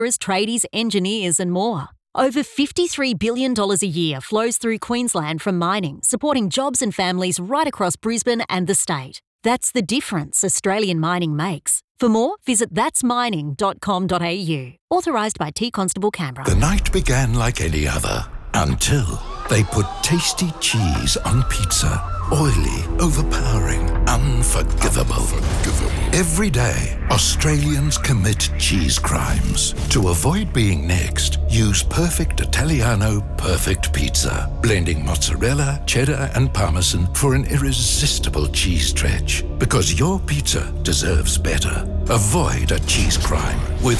tradies, engineers and more. Over $53 billion a year flows through Queensland from mining, supporting jobs and families right across Brisbane and the state. That's the difference Australian mining makes. For more, visit thatsmining.com.au. Authorised by T Constable Canberra. The night began like any other until they put tasty cheese on pizza. Oily, overpowering, unforgivable. Every day, Australians commit cheese crimes. To avoid being next, use Perfect Italiano Perfect Pizza, blending mozzarella, cheddar and parmesan for an irresistible cheese stretch. Because your pizza deserves better. Avoid a cheese crime with